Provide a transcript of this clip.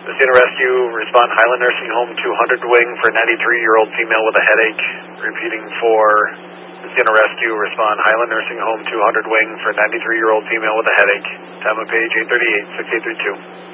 Cena Rescue, respond Highland Nursing Home 200 wing for 93-year-old female with a headache. Repeating for Cena Rescue, respond Highland Nursing Home 200 wing for 93-year-old female with a headache. Time of page 838, 6832.